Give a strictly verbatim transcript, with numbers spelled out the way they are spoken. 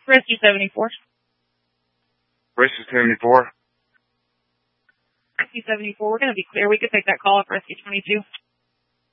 Rescue seventy-four. Rescue seventy-four. Rescue seventy-four, we're going to be clear. We could take that call up Rescue twenty-two.